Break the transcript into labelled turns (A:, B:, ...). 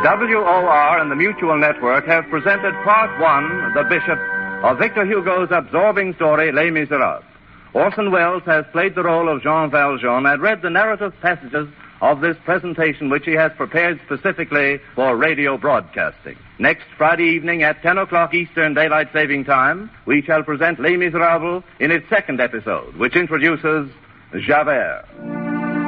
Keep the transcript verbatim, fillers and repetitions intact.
A: W O R and the Mutual Network have presented Part One, The Bishop, of Victor Hugo's absorbing story, Les Miserables. Orson Welles has played the role of Jean Valjean and read the narrative passages of this presentation, which he has prepared specifically for radio broadcasting. Next Friday evening at ten o'clock Eastern Daylight Saving Time, we shall present Les Miserables in its second episode, which introduces Javert.